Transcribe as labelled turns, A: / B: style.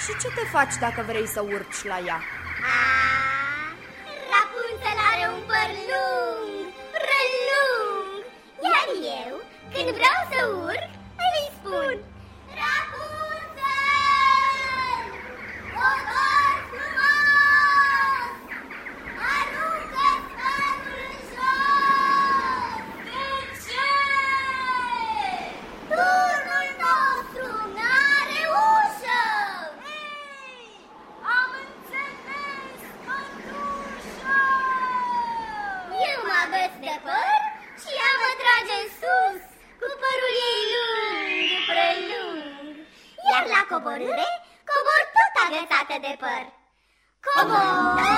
A: Și ce te faci dacă vrei să urci la ea?
B: Rapunzel are un păr lung, prelung. Iar eu, când vreau să urc, îi spun: Rapunzel, cobor frumos, aruncă-ți părul în jos. De ce? Turnul nostru n-are ușă. Ei, am înțeles, mătușă. Eu mă agăț de păr și ea mă trage în sus cu părul ei lung, prelung. Iar la coborâre, cobor tot agățată de păr. Cobor!